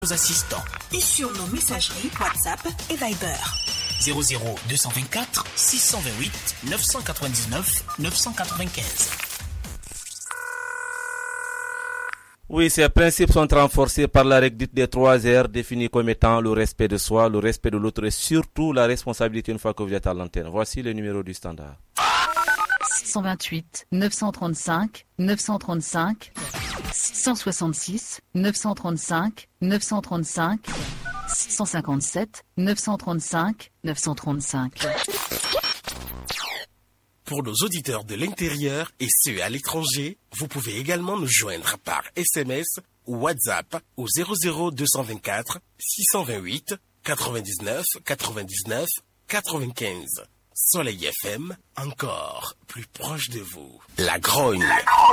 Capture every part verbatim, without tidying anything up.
Nos assistants. Et sur nos messageries WhatsApp et Viber. zéro zéro deux cent vingt-quatre six cent vingt-huit neuf cent quatre-vingt-dix-neuf neuf cent quatre-vingt-quinze. Oui, ces principes sont renforcés par la règle dite des trois R définie comme étant le respect de soi, le respect de l'autre et surtout la responsabilité une fois que vous êtes à l'antenne. Voici le numéro du standard. six cent vingt-huit neuf cent trente-cinq neuf cent trente-cinq six cent soixante-six neuf cent trente-cinq neuf cent trente-cinq six cent cinquante-sept neuf cent trente-cinq neuf cent trente-cinq. Pour nos auditeurs de l'intérieur et ceux à l'étranger, vous pouvez également nous joindre par S M S ou WhatsApp au zéro zéro deux cent vingt-quatre six cent vingt-huit quatre-vingt-dix-neuf quatre-vingt-dix-neuf quatre-vingt-quinze. Soleil F M, encore plus proche de vous. La Grogne.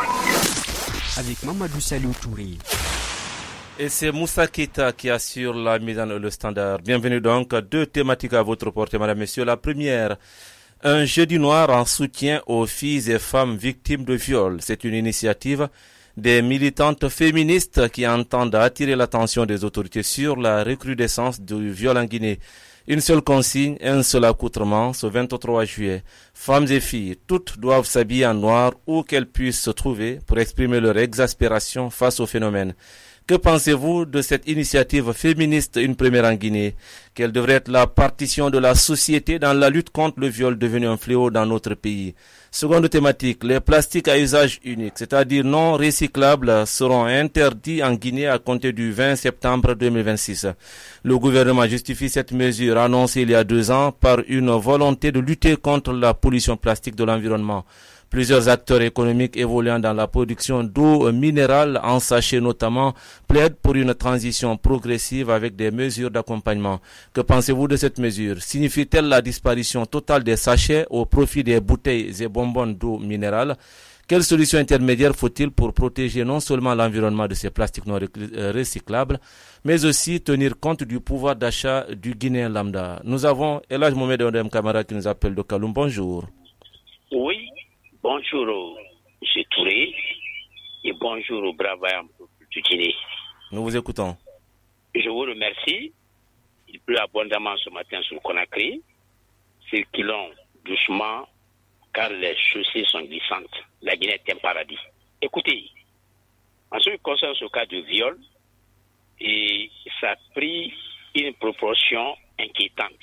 Avec Mamadou Salou Touré. Et c'est Moussa Keita qui assure la mise en œuvre le standard. Bienvenue donc à deux thématiques à votre portée, madame, messieurs. La première, un jeudi noir en soutien aux filles et femmes victimes de viol. C'est une initiative des militantes féministes qui entendent attirer l'attention des autorités sur la recrudescence du viol en Guinée. Une seule consigne, un seul accoutrement, ce vingt-trois juillet. Femmes et filles, toutes doivent s'habiller en noir où qu'elles puissent se trouver pour exprimer leur exaspération face au phénomène. Que pensez-vous de cette initiative féministe, une première en Guinée? Quelle devrait être la partition de la société dans la lutte contre le viol devenu un fléau dans notre pays? Seconde thématique, les plastiques à usage unique, c'est-à-dire non recyclables, seront interdits en Guinée à compter du vingt septembre deux mille vingt-six. Le gouvernement justifie cette mesure annoncée il y a deux ans par une volonté de lutter contre la pollution plastique de l'environnement. Plusieurs acteurs économiques évoluant dans la production d'eau minérale en sachet notamment plaident pour une transition progressive avec des mesures d'accompagnement. Que pensez-vous de cette mesure? Signifie-t-elle la disparition totale des sachets au profit des bouteilles et bonbonnes d'eau minérale? Quelle solution intermédiaire faut-il pour protéger non seulement l'environnement de ces plastiques non recyclables, mais aussi tenir compte du pouvoir d'achat du Guinéen lambda? Nous avons Elhaj Mohamed Odem Kamara qui nous appelle de Kaloum. Bonjour. Oui. Bonjour, M. Touré, et bonjour au brave du Guinée. Nous vous écoutons. Je vous remercie. Il pleut abondamment ce matin sur Conakry. Circulons doucement, car les chaussées sont glissantes. La Guinée est un paradis. Écoutez, en ce qui concerne ce cas de viol, et ça a pris une proportion inquiétante.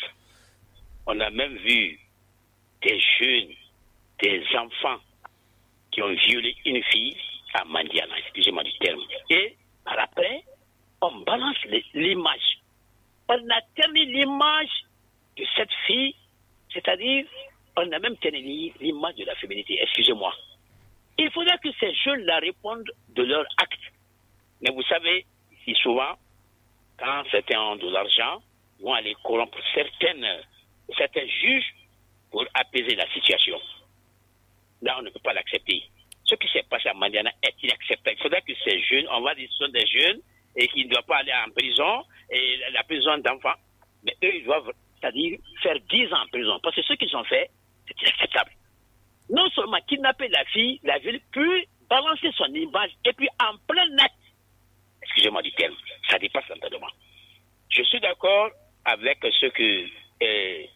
On a même vu des jeunes, des enfants qui ont violé une fille à Mandiana, excusez-moi du terme. Et par après, on balance l'image. On a tenu l'image de cette fille, c'est-à-dire, on a même tenu l'image de la féminité, excusez-moi. Il faudrait que ces jeunes-là répondent de leurs actes. Mais vous savez, si souvent, quand certains ont de l'argent, ils vont aller corrompre certaines, certains juges pour apaiser la situation. Là, on ne peut pas l'accepter. Ce qui s'est passé à Mandiana est inacceptable. Il faudrait que ces jeunes, on va dire que ce sont des jeunes et qui ne doivent pas aller en prison, et la prison d'enfants, mais eux, ils doivent, c'est-à-dire, faire dix ans en prison. Parce que ce qu'ils ont fait, c'est inacceptable. Non seulement kidnapper la fille, la violer, puis balancer son image, et puis en plein net, excusez-moi du terme, ça dépasse l'entendement. Je suis d'accord avec ce que euh,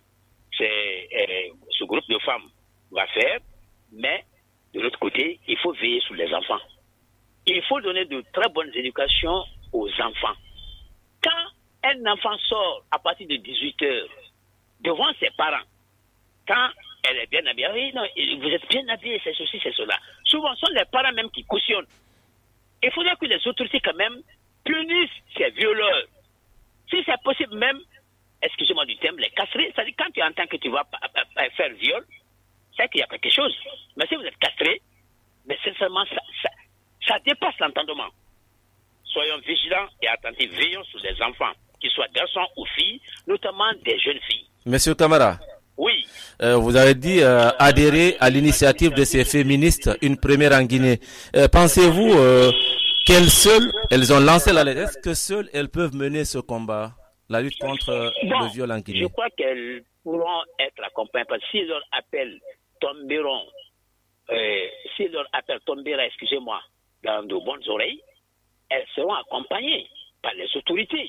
euh, ce groupe de femmes va faire, mais de l'autre côté, il faut veiller sur les enfants. Il faut donner de très bonnes éducations aux enfants. Quand un enfant sort à partir de dix-huit heures devant ses parents, quand elle est bien habillée, oui, non, vous êtes bien habillé, c'est ceci, c'est cela. Souvent, ce sont les parents même qui cautionnent. Il faudrait que les autorités, quand même, punissent ces violeurs. Si c'est possible même, excusez-moi du terme, les castrer. C'est-à-dire, quand tu entends que tu vas faire viol, c'est qu'il y a quelque chose. Mais si vous êtes castré, mais sincèrement, ça, ça, ça dépasse l'entendement. Soyons vigilants et attentifs. Veillons sur les enfants, qu'ils soient garçons ou filles, notamment des jeunes filles. Monsieur Kamara. Oui. Euh, vous avez dit euh, adhérer à l'initiative de ces féministes, une première en Guinée. Euh, pensez-vous euh, qu'elles seules, elles ont lancé la lettre, est-ce que seules elles peuvent mener ce combat, la lutte contre euh, bon, le viol en Guinée? Je crois qu'elles pourront être accompagnées, parce que si leur appel tomberont, euh, si leur appel tombera, excusez-moi, dans de bonnes oreilles, elles seront accompagnées. par les autorités.